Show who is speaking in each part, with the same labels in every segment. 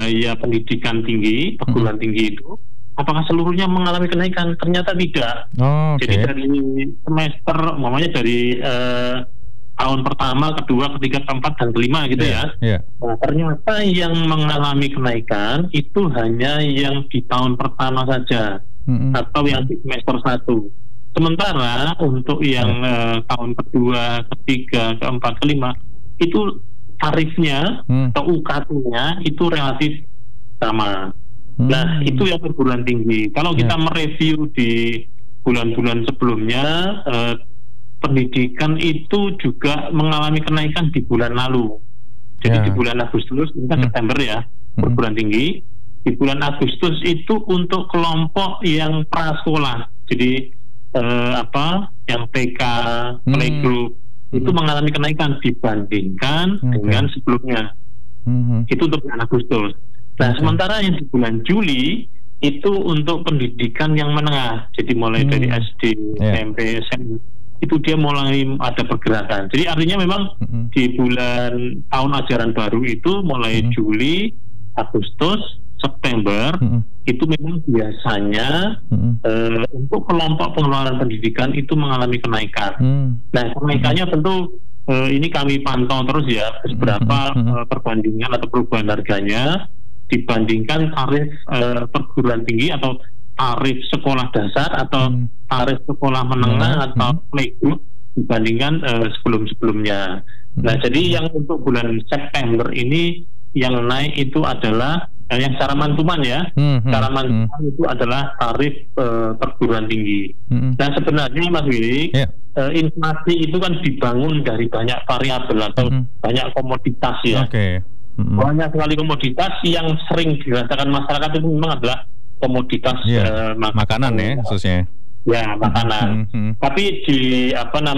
Speaker 1: biaya pendidikan tinggi, perguruan tinggi itu, apakah seluruhnya mengalami kenaikan? Ternyata tidak. Jadi dari semester, umpamanya dari tahun pertama, kedua, ketiga, keempat, dan kelima gitu ya. Nah, ternyata yang mengalami kenaikan itu hanya yang di tahun pertama saja, atau yang di semester 1. Sementara untuk yang tahun kedua, ketiga, keempat, kelima, itu tarifnya atau UKT-nya itu relatif sama. Nah, itu yang perguruan tinggi. Kalau kita mereview di bulan-bulan sebelumnya, pendidikan itu juga mengalami kenaikan di bulan lalu. Jadi di bulan Agustus, ini kan September ya, perguruan tinggi. Di bulan Agustus itu untuk kelompok yang prasekolah. Jadi yang TK, playgroup, itu mengalami kenaikan dibandingkan dengan sebelumnya. Itu untuk bulan Agustus. Nah, sementara yang di bulan Juli itu untuk pendidikan yang menengah. Jadi mulai dari SD, SMP, SMA, itu dia mulai ada pergerakan. Jadi artinya memang di bulan tahun ajaran baru itu mulai Juli, Agustus, September itu memang biasanya untuk kelompok pengeluaran pendidikan itu mengalami kenaikan. Nah, kenaikannya tentu ini kami pantau terus ya, beberapa perbandingan atau perubahan harganya dibandingkan tarif perguruan tinggi atau tarif sekolah dasar atau tarif sekolah menengah atau playgroup dibandingkan sebelum-sebelumnya. Nah, jadi yang untuk bulan September ini yang naik itu adalah yang secara mantuman ya, secara mantuman itu adalah tarif perguruan tinggi. Nah, sebenarnya Mas Willy, inflasi itu kan dibangun dari banyak variabel atau banyak komoditas ya. Banyak sekali komoditas yang sering dirasakan masyarakat itu memang adalah komoditas
Speaker 2: makanan ya khususnya.
Speaker 1: Ya, makanan. Tapi di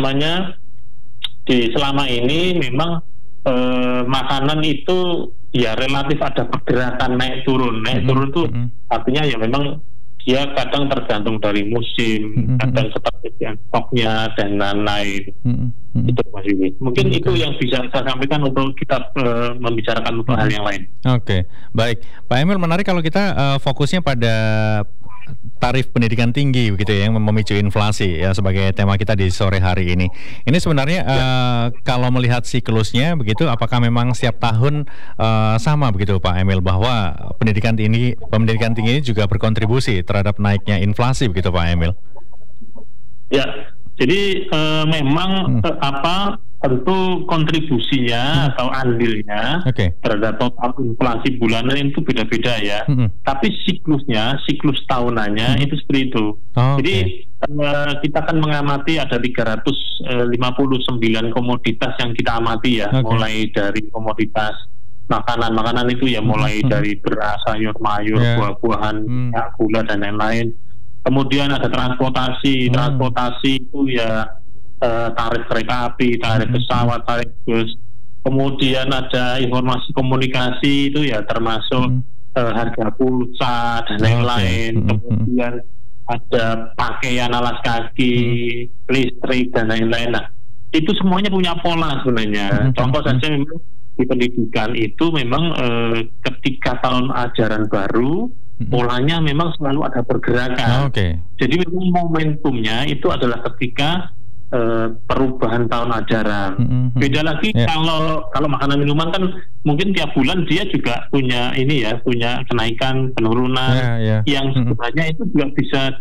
Speaker 1: di selama ini memang makanan itu ya relatif ada pergerakan naik turun tuh artinya ya memang dia kadang tergantung dari musim, kadang ketersediaan stoknya dan lain-lain. Itu Mas Yudi. Mungkin itu yang bisa saya sampaikan untuk kita membicarakan untuk hal yang lain.
Speaker 2: Baik, Pak Emil, menarik kalau kita fokusnya pada tarif pendidikan tinggi begitu ya, yang memicu inflasi ya sebagai tema kita di sore hari ini. Ini sebenarnya kalau melihat siklusnya begitu, apakah memang setiap tahun sama begitu Pak Emil, bahwa pendidikan tinggi ini juga berkontribusi terhadap naiknya inflasi begitu Pak Emil?
Speaker 1: Ya, jadi memang tentu kontribusinya atau andilnya terhadap total inflasi bulanan itu beda-beda ya. Tapi siklus tahunannya itu seperti itu. Jadi kita kan mengamati ada 359 komoditas yang kita amati ya, mulai dari komoditas makanan itu ya, mulai dari beras, sayur mayur, buah-buahan, minyak, gula dan lain-lain. Kemudian ada transportasi itu ya tarif kereta api, tarif pesawat, tarif bus. Kemudian ada informasi komunikasi itu ya termasuk harga pulsa dan lain-lain. Kemudian ada pakaian, alas kaki, listrik dan lain-lain. Nah, itu semuanya punya pola sebenarnya. Contoh saja memang di pendidikan itu memang ketika tahun ajaran baru polanya memang selalu ada pergerakan. Jadi memang momentumnya itu adalah ketika perubahan tahun ajaran. Beda lagi kalau makanan minuman kan mungkin tiap bulan dia juga punya punya kenaikan, penurunan yang sebenarnya itu juga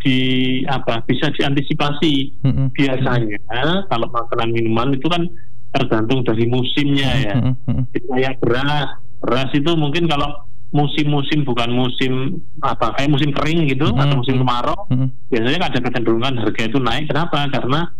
Speaker 1: bisa diantisipasi. Biasanya kalau makanan minuman itu kan tergantung dari musimnya ya. Kayak beras itu mungkin kalau musim-musim bukan musim kayak musim kering gitu atau musim kemarau, biasanya ada kecenderungan harga itu naik. Kenapa? Karena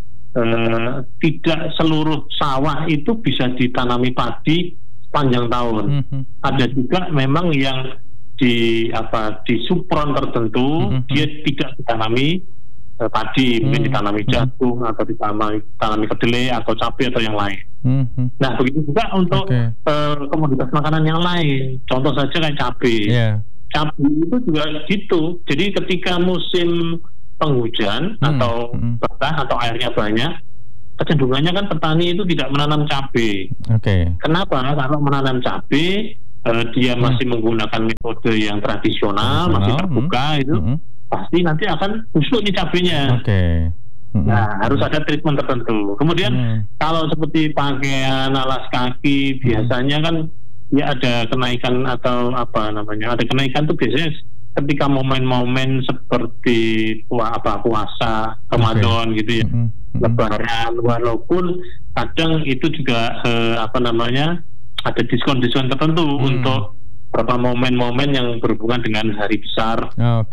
Speaker 1: tidak seluruh sawah itu bisa ditanami padi sepanjang tahun. Ada juga memang yang di supron tertentu dia tidak ditanami padi, mungkin ditanami jagung atau ditanami kedelai atau cabai atau yang lain. Nah, begitu juga untuk komoditas makanan yang lain. Contoh saja kayak cabai. Cabai itu juga gitu. Jadi ketika musim penghujan atau basah atau airnya banyak, kecenderungannya kan petani itu tidak menanam cabai. Kenapa? Kalau menanam cabai dia masih menggunakan metode yang tradisional, masih terbuka itu, pasti nanti akan busuk nih cabenya. Nah, harus ada treatment tertentu. Kemudian kalau seperti pakaian, alas kaki, biasanya kan ya ada kenaikan atau ada kenaikan tuh biasanya ketika momen-momen seperti puasa Ramadan gitu ya, Lebaran, walaupun kadang itu juga ada diskon-diskon tertentu untuk beberapa momen-momen yang berhubungan dengan hari besar,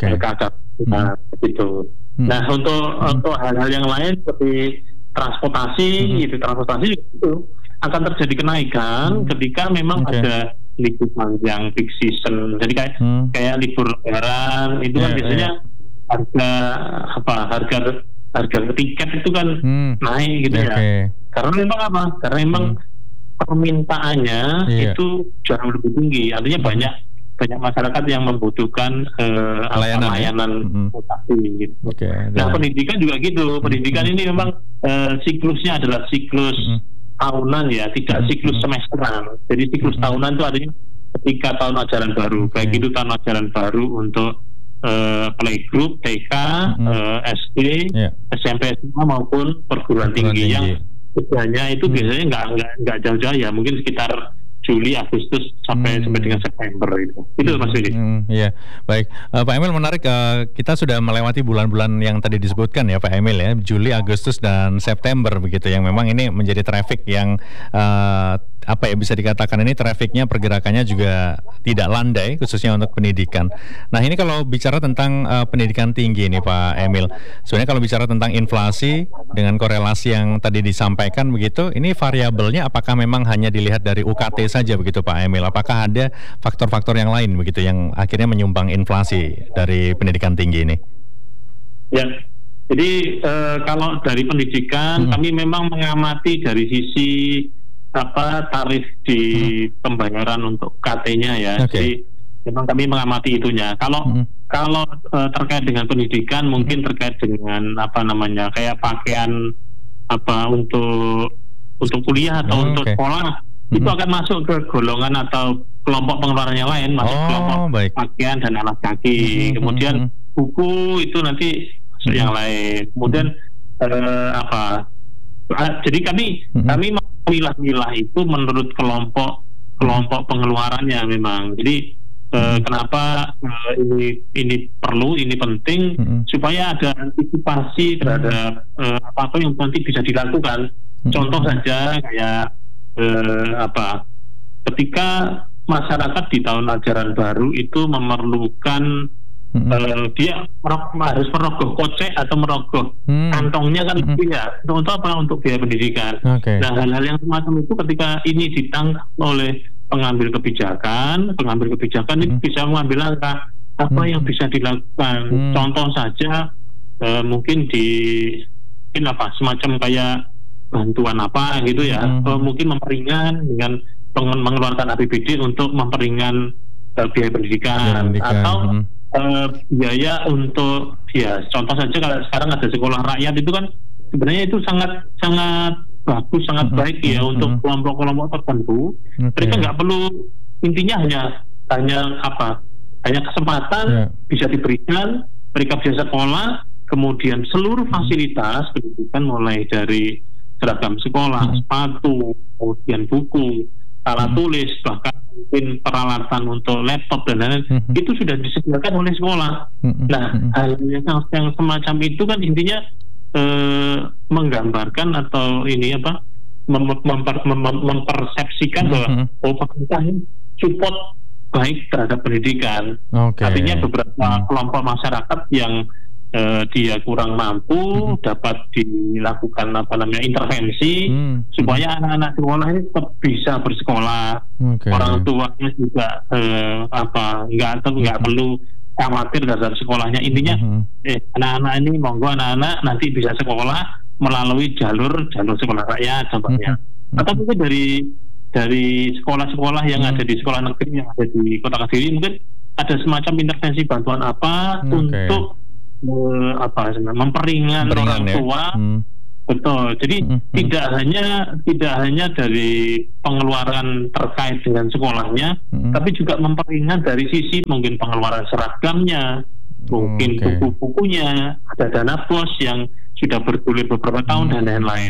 Speaker 1: gitu. Nah, untuk hal-hal yang lain seperti transportasi, transportasi itu akan terjadi kenaikan ketika memang ada libur panjang peak season. Jadi kayak libur Lebaran itu kan biasanya harga tiket itu kan naik gitu ya. Karena memang Karena permintaannya itu jauh lebih tinggi. Artinya banyak masyarakat yang membutuhkan layanan transportasi gitu. Nah, pendidikan juga gitu. Pendidikan ini memang siklusnya adalah siklus tahunan ya, tidak siklus semesteran. Jadi siklus tahunan itu artinya ketika tahun ajaran baru, baik itu tahun ajaran baru untuk playgroup, TK, SD, SMP, SMA maupun perguruan tinggi yang usianya itu biasanya nggak jauh-jauh ya, mungkin sekitar Juli, Agustus sampai dengan September itu Mas Willy.
Speaker 2: Iya, baik. Pak Emil, menarik. Kita sudah melewati bulan-bulan yang tadi disebutkan ya Pak Emil ya, Juli, Agustus dan September begitu, yang memang ini menjadi traffic yang bisa dikatakan ini trafficnya, pergerakannya juga tidak landai khususnya untuk pendidikan. Nah, ini kalau bicara tentang pendidikan tinggi ini Pak Emil, sebenarnya kalau bicara tentang inflasi dengan korelasi yang tadi disampaikan begitu, ini variabelnya apakah memang hanya dilihat dari UKT saja begitu Pak Emil? Apakah ada faktor-faktor yang lain begitu yang akhirnya menyumbang inflasi dari pendidikan tinggi ini?
Speaker 1: Ya, jadi kalau dari pendidikan kami memang mengamati dari sisi tarif di pembayaran untuk KT-nya ya. Jadi memang kami mengamati itunya. Kalau terkait dengan pendidikan mungkin terkait dengan kayak pakaian untuk kuliah atau untuk sekolah, itu akan masuk ke golongan atau kelompok pengeluaran yang lain, masuk kelompok pakaian dan alas kaki. Kemudian buku itu nanti masuk yang lain. Kemudian jadi kami milah-milah itu menurut kelompok pengeluarannya memang. Jadi kenapa ini perlu, ini penting supaya ada antisipasi terhadap apa yang nanti bisa dilakukan. Contoh saja kayak ketika masyarakat di tahun ajaran baru itu memerlukan dia harus merogoh kocek atau merogoh kantongnya kan untuk apa? Untuk biaya pendidikan. Nah, hal-hal yang semacam itu ketika ini ditangkap oleh pengambil kebijakan itu bisa mengambil langkah apa yang bisa dilakukan. Contoh saja mungkin semacam kayak bantuan apa gitu ya, mungkin memperingan dengan mengeluarkan APBD untuk memperingan biaya pendidikan atau biaya untuk contoh saja kalau sekarang ada sekolah rakyat itu kan sebenarnya itu sangat bagus, sangat baik ya untuk kelompok-kelompok tertentu. Mereka nggak perlu, intinya hanya kesempatan bisa diberikan, mereka bisa sekolah, kemudian seluruh fasilitas pendidikan mulai dari seragam sekolah, sepatu, kemudian buku, alat tulis, bahkan mungkin peralatan untuk laptop dan lain-lain, itu sudah disediakan oleh sekolah. Nah, hal yang semacam itu kan intinya menggambarkan atau mempersepsikan bahwa pemerintah ini support baik terhadap pendidikan. Artinya beberapa kelompok masyarakat yang dia kurang mampu dapat dilakukan intervensi supaya anak-anak sekolah ini tetap bisa bersekolah. Orang tuanya juga nggak perlu khawatir terhadap sekolahnya. Intinya anak-anak ini monggo anak-anak nanti bisa sekolah melalui jalur sekolah rakyat contohnya. Atau mungkin dari sekolah-sekolah yang ada di sekolah negeri yang ada di Kota Kediri, mungkin ada semacam intervensi bantuan apa untuk memperingan orang tua Betul. Jadi tidak hanya dari pengeluaran terkait dengan sekolahnya, tapi juga memperingat dari sisi mungkin pengeluaran seragamnya, mungkin buku-bukunya, ada dana bos yang sudah bergulir beberapa tahun dan lain-lain.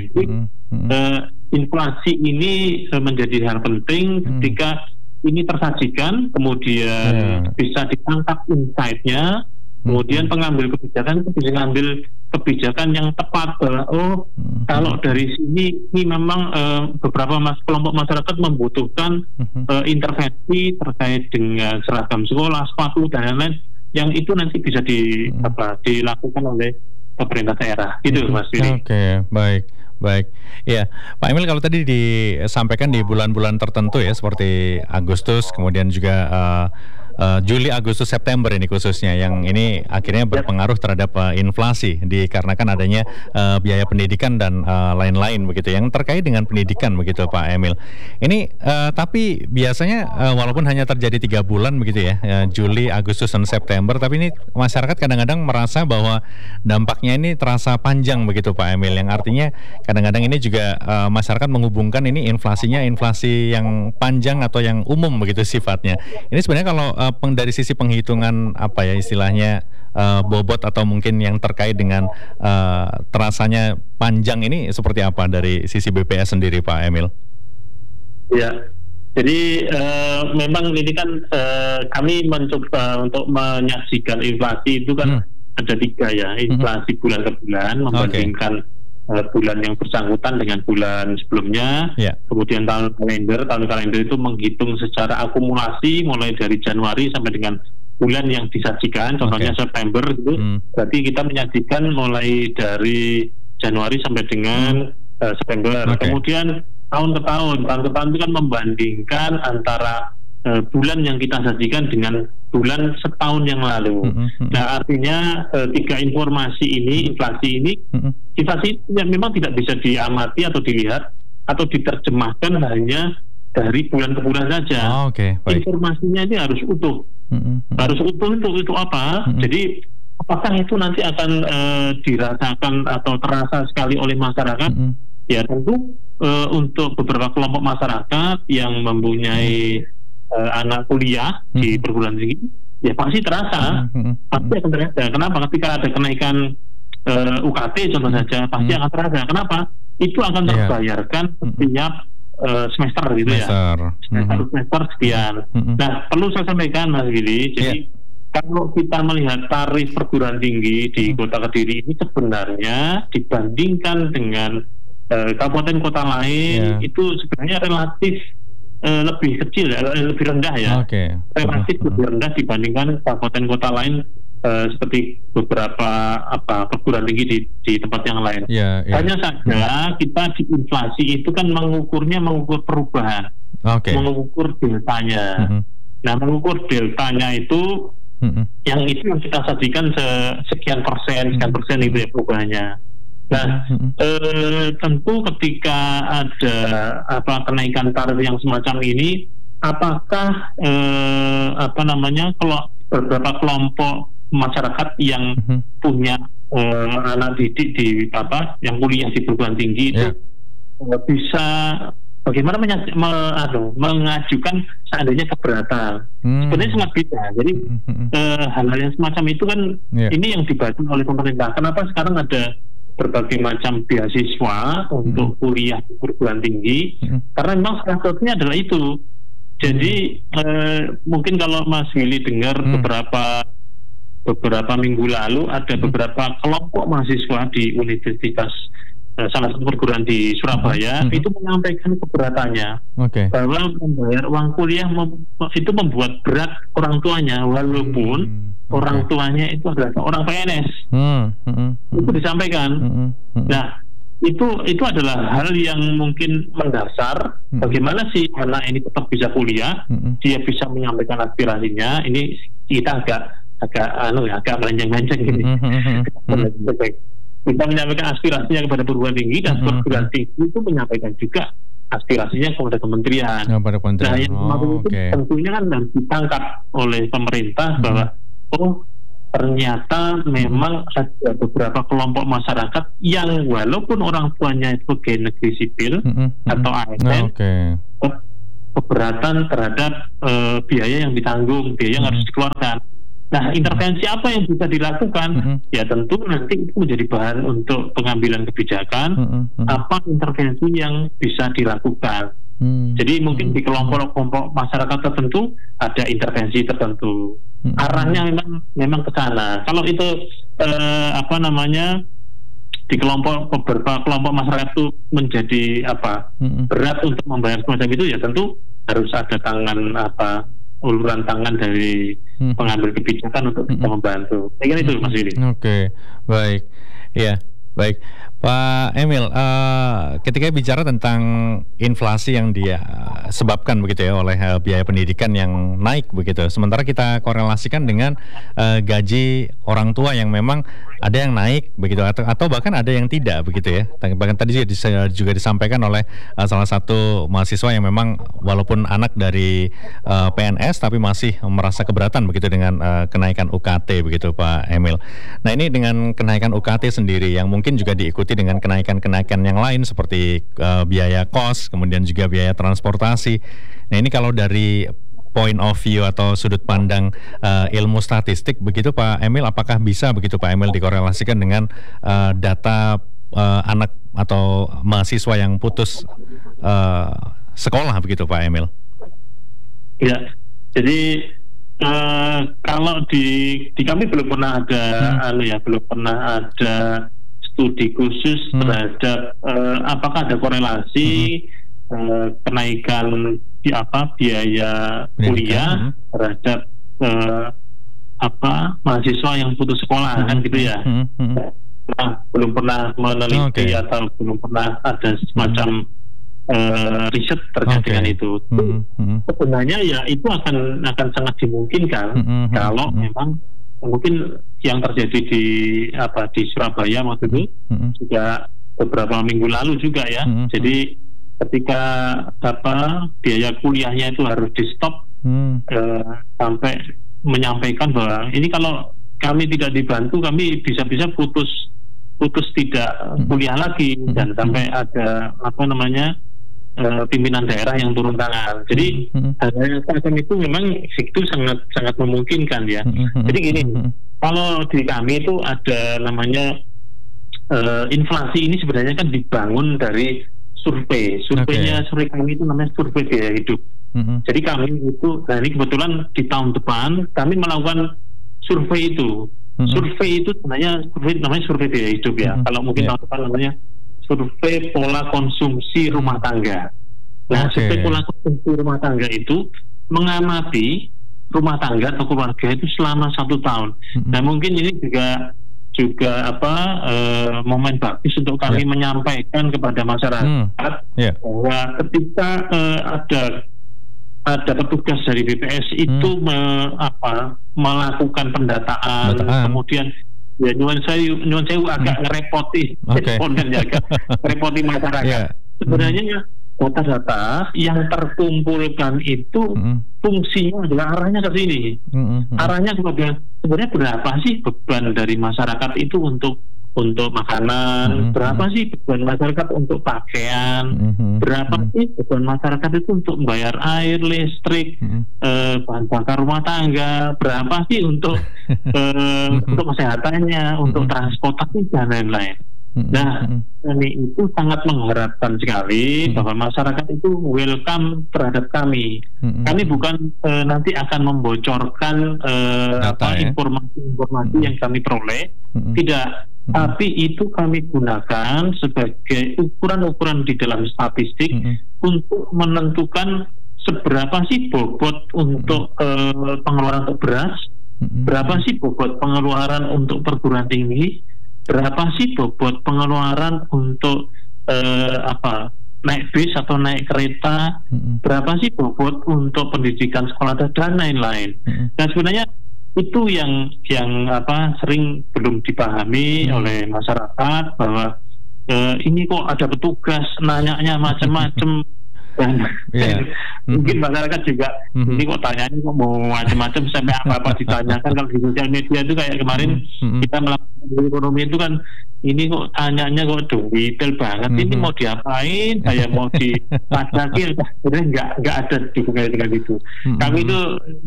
Speaker 1: Inflasi ini menjadi hal penting ketika ini tersajikan, kemudian bisa ditangkap insight-nya. Kemudian pengambil kebijakan itu bisa mengambil kebijakan yang tepat bahwa kalau dari sini ini memang beberapa kelompok masyarakat membutuhkan intervensi terkait dengan seragam sekolah, sepatu dan lain-lain yang itu nanti bisa dilakukan oleh pemerintah daerah. Gitu Mas Willy.
Speaker 2: Oke, baik. Ya, Pak Emil, kalau tadi disampaikan di bulan-bulan tertentu ya seperti Agustus, kemudian juga Juli, Agustus, September ini khususnya yang ini akhirnya berpengaruh terhadap inflasi dikarenakan adanya biaya pendidikan dan lain-lain begitu yang terkait dengan pendidikan begitu Pak Emil. Ini tapi biasanya walaupun hanya terjadi 3 bulan begitu ya, Juli, Agustus, dan September, tapi ini masyarakat kadang-kadang merasa bahwa dampaknya ini terasa panjang begitu Pak Emil, yang artinya kadang-kadang ini juga masyarakat menghubungkan ini inflasinya inflasi yang panjang atau yang umum begitu sifatnya. Ini sebenarnya kalau dari sisi penghitungan apa ya istilahnya bobot atau mungkin yang terkait dengan terasanya panjang ini seperti apa dari sisi BPS sendiri Pak Emil?
Speaker 1: Ya, jadi memang ini kan kami mencoba untuk menyaksikan inflasi itu kan ada 3 ya, inflasi bulan ke bulan membandingkan bulan yang bersangkutan dengan bulan sebelumnya, kemudian tahun kalender itu menghitung secara akumulasi mulai dari Januari sampai dengan bulan yang disajikan, contohnya September itu, berarti kita menyajikan mulai dari Januari sampai dengan September. Kemudian tahun ke tahun itu kan membandingkan antara bulan yang kita sajikan dengan bulan setahun yang lalu. Nah, artinya 3 informasi ini, inflasi memang tidak bisa diamati atau dilihat atau diterjemahkan hanya dari bulan ke bulan saja. Informasinya ini harus utuh. Harus utuh itu apa? Jadi apakah itu nanti akan dirasakan atau terasa sekali oleh masyarakat? Ya tentu untuk beberapa kelompok masyarakat yang mempunyai anak kuliah di perguruan tinggi, ya pasti terasa, pasti akan terasa. Kenapa? Ketika ada kenaikan UKT contoh saja, pasti akan terasa. Kenapa? Itu akan terbayarkan setiap semester gitu ya, semester sekian. Nah, perlu saya sampaikan Mas Willy, jadi kalau kita melihat tarif perguruan tinggi di Kota Kediri ini sebenarnya dibandingkan dengan kabupaten kota lain itu sebenarnya relatif lebih kecil ya, lebih rendah ya, relatif lebih rendah dibandingkan kabupaten kota lain seperti beberapa perguruan tinggi di tempat yang lain. Hanya saja kita di inflasi itu kan mengukur perubahan, mengukur deltanya. Nah, mengukur deltanya itu yang kita sajikan sekian persen itu ya perubahannya. Nah, tentu ketika ada kenaikan tarif yang semacam ini, apakah kalau beberapa kelompok masyarakat yang punya anak didik yang kuliah di perguruan tinggi itu bisa bagaimana mengajukan seandainya keberatan? Sebenarnya sangat bisa. Jadi hal-hal yang semacam itu kan ini yang dibantu oleh pemerintah. Kenapa sekarang ada berbagai macam beasiswa untuk kuliah di perguruan tinggi, karena memang salah satunya adalah itu. Jadi mungkin kalau Mas Willy dengar beberapa minggu lalu ada beberapa kelompok mahasiswa di universitas salah satu perguruan di Surabaya itu menyampaikan keberatannya bahwa membayar uang kuliah itu membuat berat orang tuanya, walaupun orang tuanya itu adalah seorang PNS. Itu disampaikan. Nah, itu adalah hal yang mungkin mendasar. Bagaimana sih anak ini tetap bisa kuliah, dia bisa menyampaikan aspirasinya. Ini kita agak melenceng-lenceng ini. Kita menyampaikan aspirasinya kepada perguruan tinggi, dan perguruan tinggi itu menyampaikan juga aspirasinya kepada kementerian. Nah, yang itu tentunya kan harus ditangkap oleh pemerintah bahwa ternyata memang ada beberapa kelompok masyarakat yang walaupun orang tuanya itu pegawai negeri sipil atau ASN, keberatan terhadap biaya yang ditanggung, biaya yang harus dikeluarkan. Nah, intervensi apa yang bisa dilakukan? Ya tentu nanti itu menjadi bahan untuk pengambilan kebijakan. Apa intervensi yang bisa dilakukan? Jadi mungkin di kelompok-kelompok masyarakat tertentu ada intervensi tertentu. Arahnya memang ke sana. Kalau itu di beberapa kelompok masyarakat itu menjadi berat untuk membayar semacam itu, ya tentu harus ada uluran tangan dari pengambil kebijakan untuk bisa membantu. Saya kira itu Mas Willy.
Speaker 2: Oke, baik. Ya, baik. Pak Emil, ketika bicara tentang inflasi yang dia sebabkan begitu ya oleh biaya pendidikan yang naik begitu, sementara kita korelasikan dengan gaji orang tua yang memang ada yang naik begitu atau bahkan ada yang tidak begitu ya. Bahkan tadi juga disampaikan oleh salah satu mahasiswa yang memang walaupun anak dari PNS tapi masih merasa keberatan begitu dengan kenaikan UKT begitu Pak Emil. Nah, ini dengan kenaikan UKT sendiri yang mungkin juga diikuti dengan kenaikan-kenaikan yang lain seperti biaya kos, kemudian juga biaya transportasi. Nah, ini kalau dari point of view atau sudut pandang ilmu statistik begitu Pak Emil, apakah bisa begitu Pak Emil dikorelasikan dengan data anak atau mahasiswa yang putus sekolah begitu Pak Emil?
Speaker 1: Ya, jadi kalau di kami belum pernah ada belum pernah ada studi khusus terhadap apakah ada korelasi kenaikan biaya kuliah terhadap mahasiswa yang putus sekolah kan gitu ya. Belum pernah meneliti atau belum pernah ada semacam riset terkait dengan itu. Sebenarnya ya itu akan sangat dimungkinkan kalau memang mungkin yang terjadi di Surabaya waktu itu juga beberapa minggu lalu juga ya. Jadi ketika biaya kuliahnya itu harus di stop sampai menyampaikan bahwa ini kalau kami tidak dibantu kami bisa-bisa putus tidak kuliah lagi, dan sampai ada pimpinan daerah yang turun tangan. Jadi hal semacam itu memang itu sangat memungkinkan ya. Jadi gini, kalau di kami itu ada namanya inflasi ini sebenarnya kan dibangun dari survei. Survei kami itu namanya survei biaya hidup. Jadi kami itu, nah ini kebetulan di tahun depan kami melakukan survei itu. Survei itu sebenarnya namanya survei biaya hidup ya. Kalau mungkin tahun depan namanya survei pola konsumsi rumah tangga. Nah, survei pola konsumsi rumah tangga itu mengamati rumah tangga atau keluarga itu selama 1 tahun. Nah, mungkin ini juga momen bagus untuk kami menyampaikan kepada masyarakat bahwa ketika ada petugas dari BPS itu melakukan pendataan. Kemudian ya nyuwun sewu agak ngerepoti responden ya, agak ngerepoti masyarakat. Sebenarnya ya data-data yang terkumpulkan itu fungsinya adalah arahnya ke sini. Arahnya kepada sebenarnya berapa sih beban dari masyarakat itu untuk makanan, berapa sih beban masyarakat untuk pakaian, berapa sih beban masyarakat itu untuk membayar air, listrik, bahan bakar rumah tangga, berapa sih untuk kesehatannya, untuk transportasi dan lain-lain. Nah, kami itu sangat mengharapkan sekali bahwa masyarakat itu welcome terhadap kami. Kami bukan nanti akan membocorkan informasi-informasi yang kami peroleh, tidak. Tapi itu kami gunakan sebagai ukuran-ukuran di dalam statistik untuk menentukan seberapa sih bobot untuk pengeluaran untuk beras, berapa sih bobot pengeluaran untuk perguruan tinggi, berapa sih bobot pengeluaran untuk naik bis atau naik kereta, berapa sih bobot untuk pendidikan sekolah dan lain-lain. Nah, sebenarnya itu yang sering belum dipahami oleh masyarakat, bahwa ini kok ada petugas nanyanya macam-macam, Mungkin masyarakat juga ini kok tanyanya kok mau macam-macam sampai apa-apa ditanyakan. Kalau di sosial media itu kayak kemarin kita melakukan ekonomi itu kan, ini kok tanyanya kok detail banget, ini mau diapain, saya mau dipajaki, sebenarnya nggak ada dibukanya dengan itu. Kami itu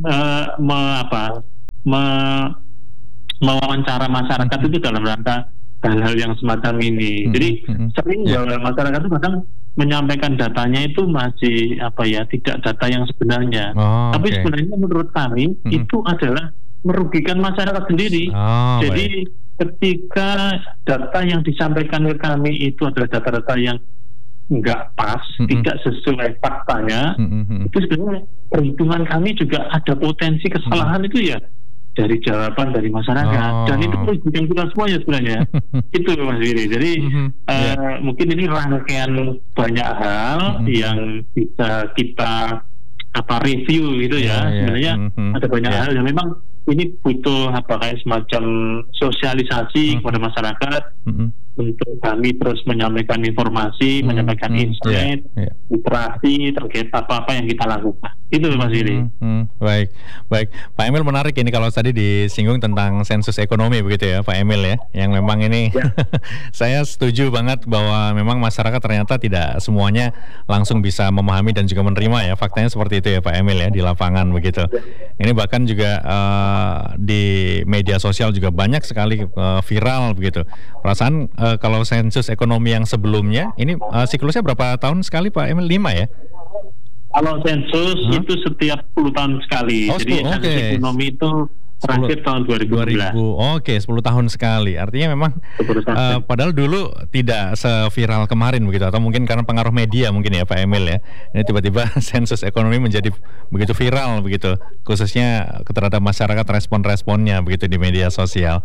Speaker 1: mewawancara masyarakat itu dalam rangka hal-hal yang semacam ini. Jadi sering masyarakat itu kadang menyampaikan datanya itu masih tidak data yang sebenarnya. Tapi sebenarnya menurut kami itu adalah merugikan masyarakat sendiri. Jadi ketika data yang disampaikan ke kami itu adalah data-data yang nggak pas, tidak sesuai faktanya, itu sebenarnya perhitungan kami juga ada potensi kesalahan itu ya dari jawaban dari masyarakat, dan itu merugikan kita semuanya sebenarnya. Itu Mas Wiri. Jadi mungkin ini rangkaian banyak hal yang bisa kita review gitu ya. Sebenarnya ada banyak hal yang memang ini butuh kayak semacam sosialisasi kepada masyarakat untuk kami terus menyampaikan informasi, menyampaikan insight, literasi terkait apa-apa yang kita lakukan. Itu Mas Iri.
Speaker 2: Baik. Pak Emil, menarik ini kalau tadi disinggung tentang sensus ekonomi begitu ya Pak Emil ya, yang memang ini saya setuju banget bahwa memang masyarakat ternyata tidak semuanya langsung bisa memahami dan juga menerima ya, faktanya seperti itu ya Pak Emil ya, di lapangan begitu. Ini bahkan juga di media sosial juga banyak sekali viral begitu. Perasaan kalau sensus ekonomi yang sebelumnya ini siklusnya berapa tahun sekali Pak Emil? 5 ya?
Speaker 1: Kalau sensus itu setiap 10 tahun sekali. Jadi sensus ekonomi itu terakhir tahun 2012.
Speaker 2: 10 tahun sekali. Artinya memang padahal dulu tidak seviral kemarin begitu, atau mungkin karena pengaruh media mungkin ya Pak Emil ya. Ini tiba-tiba sensus ekonomi menjadi begitu viral begitu, khususnya terhadap masyarakat, respon-responnya begitu di media sosial.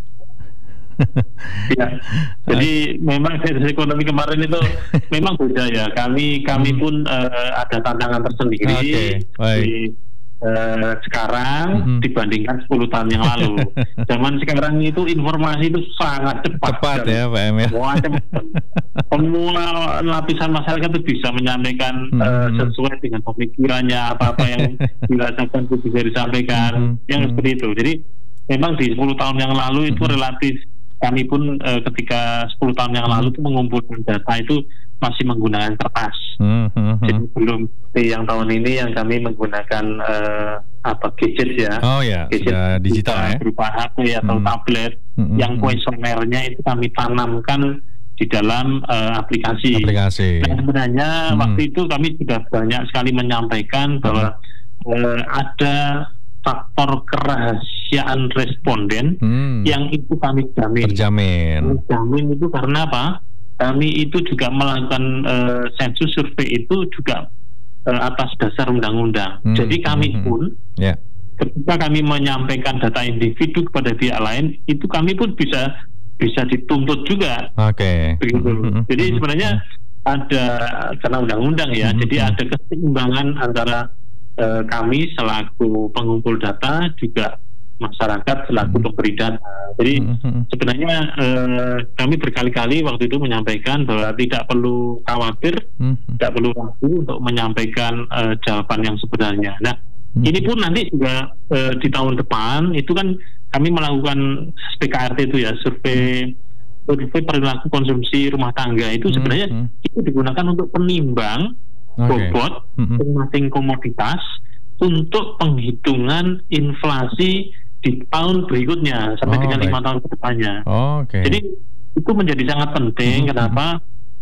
Speaker 1: Ya, jadi memang sensus ekonomi kemarin itu memang beda ya. Kami pun ada tantangan tersendiri sekarang dibandingkan 10 tahun yang lalu. Zaman sekarang itu informasi itu sangat cepat
Speaker 2: ya Pak Emil.
Speaker 1: Semua lapisan masyarakat itu bisa menyampaikan sesuai dengan pemikirannya, apa-apa yang dirasakan itu bisa disampaikan, yang seperti itu. Jadi memang di 10 tahun yang lalu itu relatif, kami pun ketika 10 tahun yang lalu itu mengumpulkan data itu masih menggunakan kertas. Jadi belum seperti yang tahun ini yang kami menggunakan gadget ya. Gadget
Speaker 2: digital ya,
Speaker 1: berupa HP atau tablet, yang kuesionernya itu kami tanamkan di dalam aplikasi. Dan sebenarnya waktu itu kami sudah banyak sekali menyampaikan bahwa ada faktor kerahasiaan responden yang itu kami terjamin itu karena apa? Kami itu juga melakukan sensus survei itu juga atas dasar undang-undang. Jadi kami pun ketika kami menyampaikan data individu kepada pihak lain, itu kami pun bisa dituntut juga. Begitu. Jadi sebenarnya ada, karena undang-undang ya, jadi ada keseimbangan antara kami selaku pengumpul data, juga masyarakat selaku pemberi data. Jadi sebenarnya kami berkali-kali waktu itu menyampaikan bahwa tidak perlu khawatir, tidak perlu ragu untuk menyampaikan jawaban yang sebenarnya. Nah, ini pun nanti juga di tahun depan itu kan kami melakukan SPKRT itu ya, survei perilaku konsumsi rumah tangga itu sebenarnya itu digunakan untuk penimbang bobot masing-masing komoditas untuk penghitungan inflasi di tahun berikutnya sampai dengan 5 tahun ke depannya. Jadi itu menjadi sangat penting. Kenapa?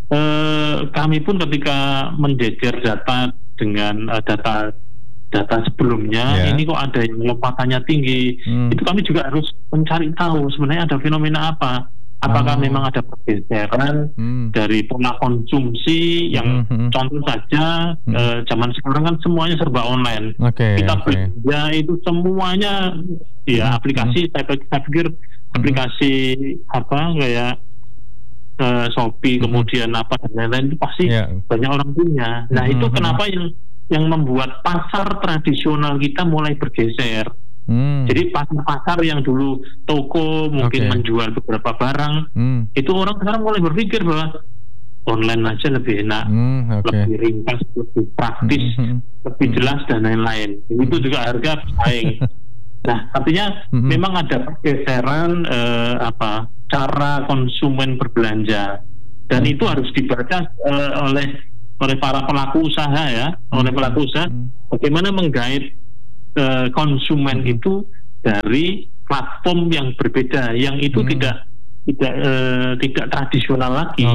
Speaker 1: Kami pun ketika menjejer data dengan data sebelumnya, ini kok ada yang lompatannya tinggi, itu kami juga harus mencari tahu sebenarnya ada fenomena apa. Apakah memang ada pergeseran dari pola konsumsi yang contoh saja zaman sekarang kan semuanya serba online. Kita belanja itu semuanya ya aplikasi. Saya pikir aplikasi kayak Shopee kemudian apa dan lain-lain itu pasti banyak orang punya. Nah itu kenapa yang membuat pasar tradisional kita mulai bergeser. Jadi pasar-pasar yang dulu toko mungkin menjual beberapa barang, itu orang sekarang mulai berpikir bahwa online aja lebih enak, lebih ringkas, lebih praktis, lebih jelas dan lain-lain. Itu juga harga bersaing. Nah, artinya memang ada pergeseran cara konsumen berbelanja, dan itu harus dibaca oleh para pelaku usaha ya, oleh pelaku usaha bagaimana menggait konsumen itu dari platform yang berbeda, yang itu tidak tradisional lagi.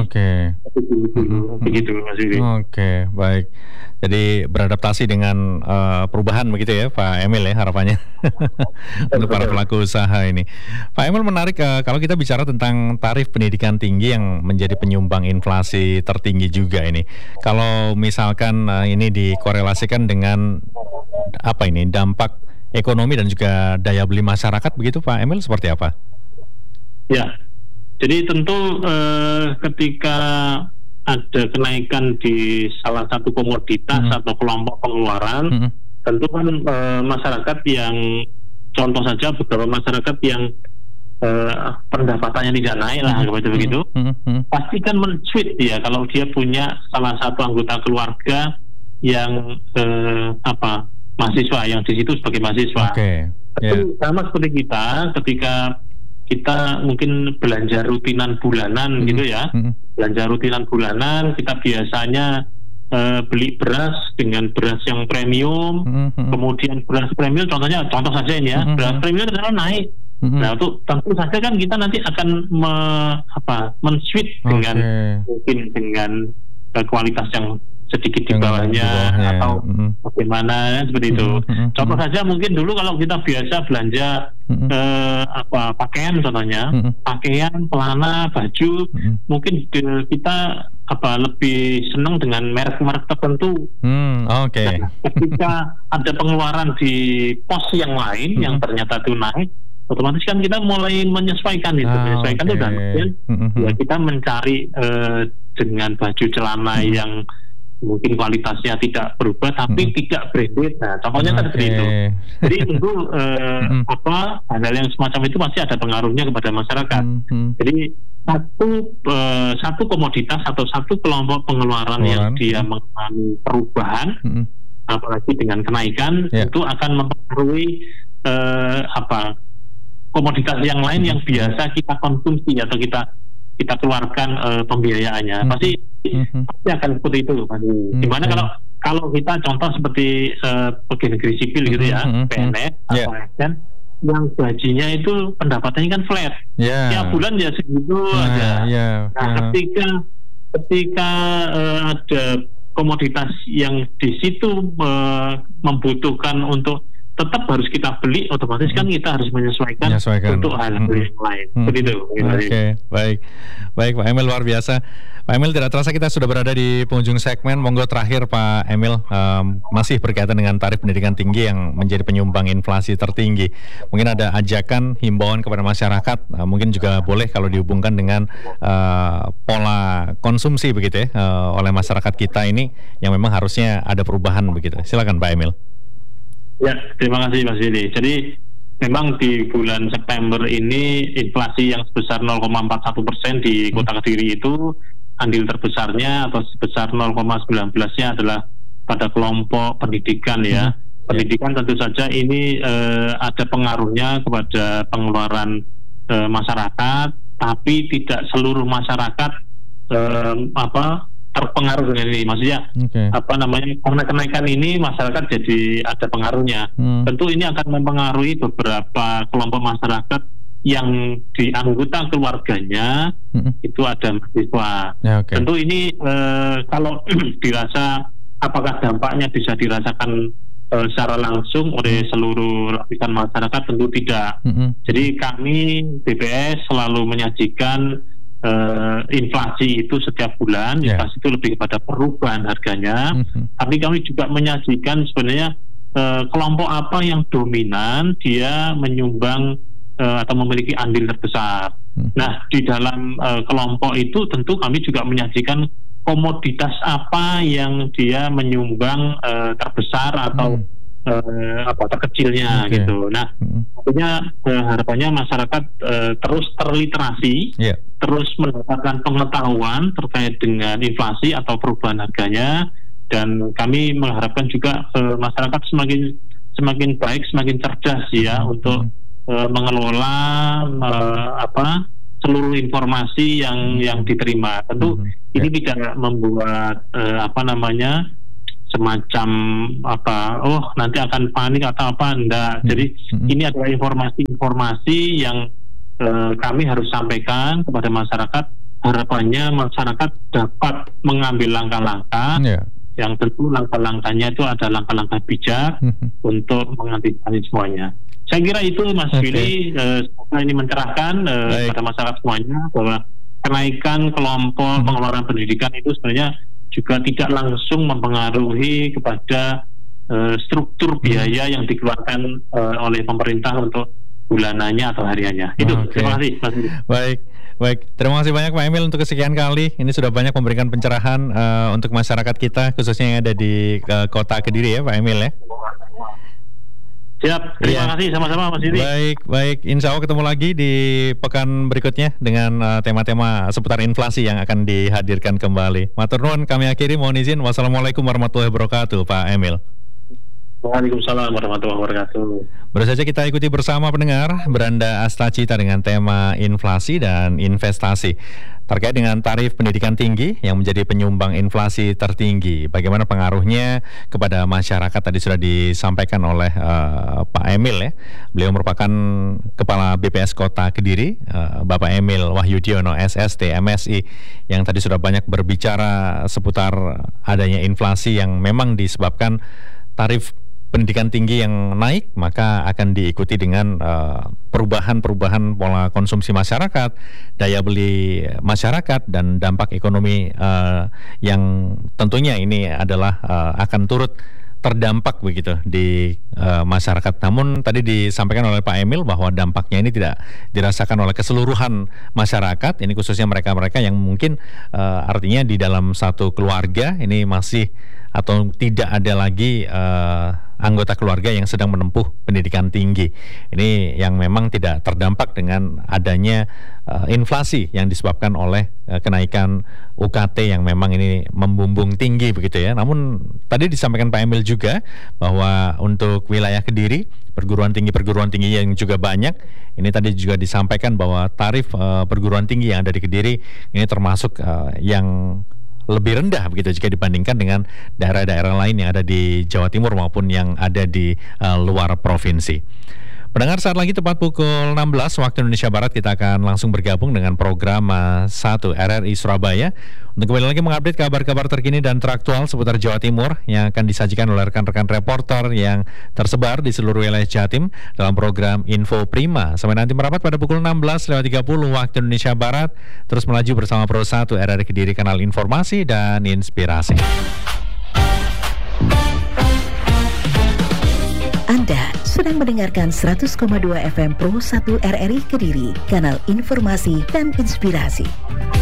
Speaker 1: Begitu Mas Willy.
Speaker 2: Oke, baik. Jadi beradaptasi dengan perubahan begitu ya Pak Emil ya harapannya untuk para pelaku usaha ini. Pak Emil, menarik kalau kita bicara tentang tarif pendidikan tinggi yang menjadi penyumbang inflasi tertinggi juga ini. Kalau misalkan ini dikorelasikan dengan dampak ekonomi dan juga daya beli masyarakat begitu Pak Emil, seperti apa?
Speaker 1: Ya. Jadi tentu ketika ada kenaikan di salah satu komoditas atau kelompok pengeluaran, tentu kan masyarakat yang, contoh saja beberapa masyarakat yang pendapatannya tidak naik lah, begitu, pasti kan men-switch ya, kalau dia punya salah satu anggota keluarga yang mahasiswa, yang di situ sebagai mahasiswa. Tentu sama seperti kita, ketika kita mungkin belanja rutinan bulanan gitu ya, belanja rutinan bulanan, kita biasanya beli beras dengan beras yang premium, kemudian beras premium contoh saja ini ya, beras premium sekarang naik. Nah, itu tentu saja kan kita nanti akan men-switch dengan mungkin dengan kualitas yang sedikit di bawahnya atau bagaimana seperti itu. Contoh saja mungkin dulu kalau kita biasa belanja pakaian, contohnya pakaian, celana, baju, mungkin kita lebih senang dengan merek-merek tertentu. Nah, ketika ada pengeluaran di pos yang lain yang ternyata itu naik, otomatis kan kita mulai menyesuaikan itu. Menyesuaikan itu dan ya kita mencari dengan baju celana yang mungkin kualitasnya tidak berubah tapi tidak branded. Nah, contohnya kan seperti itu. Jadi tentu hal yang semacam itu pasti ada pengaruhnya kepada masyarakat. Jadi satu komoditas atau satu kelompok pengeluaran yang dia mengalami perubahan, apalagi dengan kenaikan, itu akan mempengaruhi komoditas yang lain yang biasa kita konsumsi atau kita keluarkan pembiayaannya. Pasti akan seperti itu. Dimana kalau kita contoh seperti pegawai negeri sipil gitu ya, PNS atau ASN, yang gajinya itu pendapatannya kan flat, tiap bulan ya segitu aja. Nah, ketika ada komoditas yang di situ membutuhkan untuk tetap harus kita beli, otomatis kan kita harus menyesuaikan untuk hal yang lain. Begitu.
Speaker 2: Baik Pak Emil, luar biasa. Pak Emil, tidak terasa kita sudah berada di penghujung segmen. Monggo terakhir Pak Emil, masih berkaitan dengan tarif pendidikan tinggi yang menjadi penyumbang inflasi tertinggi. Mungkin ada ajakan, himbauan kepada masyarakat, mungkin juga boleh kalau dihubungkan dengan pola konsumsi begitu ya, oleh masyarakat kita ini yang memang harusnya ada perubahan begitu. Silakan Pak Emil.
Speaker 1: Ya, terima kasih Mas Willy. Jadi memang di bulan September ini inflasi yang sebesar 0,41% di Kota Kediri itu andil terbesarnya atau sebesar 0,19-nya adalah pada kelompok pendidikan ya. Pendidikan tentu saja ini ada pengaruhnya kepada pengeluaran masyarakat, tapi tidak seluruh masyarakat terpengaruh dengan ini. Maksudnya karena kenaikan ini masyarakat jadi ada pengaruhnya. Tentu ini akan mempengaruhi beberapa kelompok masyarakat yang di anggota keluarganya itu ada mahasiswa. Tentu ini kalau dirasa apakah dampaknya bisa dirasakan secara langsung oleh seluruh lapisan masyarakat, tentu tidak. Jadi kami BPS selalu menyajikan inflasi itu setiap bulan. Inflasi itu lebih kepada perubahan harganya, tapi kami juga menyajikan sebenarnya kelompok apa yang dominan, dia menyumbang atau memiliki andil terbesar. Nah, di dalam kelompok itu tentu kami juga menyajikan komoditas apa yang dia menyumbang terbesar atau terkecilnya gitu. Nah, artinya harapannya masyarakat terus terliterasi terus mendapatkan pengetahuan terkait dengan inflasi atau perubahan harganya, dan kami mengharapkan juga masyarakat semakin baik, semakin cerdas ya untuk mengelola seluruh informasi yang diterima. Tentu ini tidak membuat semacam nanti akan panik atau apa, enggak. Jadi ini adalah informasi yang kami harus sampaikan kepada masyarakat. Harapannya masyarakat dapat mengambil langkah-langkah yang tentu langkah-langkahnya itu ada langkah-langkah bijak untuk mengantisipasi semuanya. Saya kira itu Mas Billy, semoga ini mencerahkan pada masyarakat semuanya bahwa kenaikan kelompok pengeluaran pendidikan itu sebenarnya juga tidak langsung mempengaruhi kepada struktur biaya yang dikeluarkan oleh pemerintah untuk bulanannya atau hariannya. Itu. Terima kasih Mas Billy.
Speaker 2: Baik, terima kasih banyak Pak Emil untuk kesekian kali. Ini sudah banyak memberikan pencerahan untuk masyarakat kita, khususnya yang ada di kota Kediri ya Pak Emil ya.
Speaker 1: Siap, terima kasih sama-sama Mas Diri.
Speaker 2: Baik, insya Allah ketemu lagi di pekan berikutnya dengan tema-tema seputar inflasi yang akan dihadirkan kembali. Matur nuwun, kami akhiri, mohon izin. Wassalamualaikum warahmatullahi wabarakatuh Pak Emil.
Speaker 1: Waalaikumsalam warahmatullahi wabarakatuh.
Speaker 2: Baru saja kita ikuti bersama pendengar Beranda Astacita dengan tema inflasi dan investasi terkait dengan tarif pendidikan tinggi yang menjadi penyumbang inflasi tertinggi. Bagaimana pengaruhnya kepada masyarakat tadi sudah disampaikan oleh Pak Emil ya. Beliau merupakan Kepala BPS Kota Kediri, Bapak Emil Wahyudiono SST MSI, yang tadi sudah banyak berbicara seputar adanya inflasi yang memang disebabkan tarif pendidikan tinggi yang naik, maka akan diikuti dengan perubahan-perubahan pola konsumsi masyarakat, daya beli masyarakat, dan dampak ekonomi yang tentunya ini adalah akan turut terdampak begitu di masyarakat. Namun tadi disampaikan oleh Pak Emil bahwa dampaknya ini tidak dirasakan oleh keseluruhan masyarakat. Ini khususnya mereka-mereka yang mungkin artinya di dalam satu keluarga ini masih atau tidak ada lagi anggota keluarga yang sedang menempuh pendidikan tinggi. Ini yang memang tidak terdampak dengan adanya inflasi yang disebabkan oleh kenaikan UKT yang memang ini membumbung tinggi begitu ya. Namun tadi disampaikan Pak Emil juga bahwa untuk wilayah Kediri perguruan tinggi yang juga banyak. Ini tadi juga disampaikan bahwa tarif perguruan tinggi yang ada di Kediri ini termasuk yang lebih rendah begitu jika dibandingkan dengan daerah-daerah lain yang ada di Jawa Timur maupun yang ada di luar provinsi. Pendengar, saat lagi tepat pukul 16 waktu Indonesia Barat kita akan langsung bergabung dengan program 1 RRI Surabaya untuk kembali lagi mengupdate kabar-kabar terkini dan teraktual seputar Jawa Timur yang akan disajikan oleh rekan-rekan reporter yang tersebar di seluruh wilayah Jatim dalam program Info Prima. Sampai nanti merapat pada pukul 16:30 waktu Indonesia Barat, terus melaju bersama Pro 1 RRI Kediri, kanal informasi dan inspirasi.
Speaker 3: Anda sedang mendengarkan 100,2 FM Pro 1 RRI Kediri, kanal informasi dan inspirasi.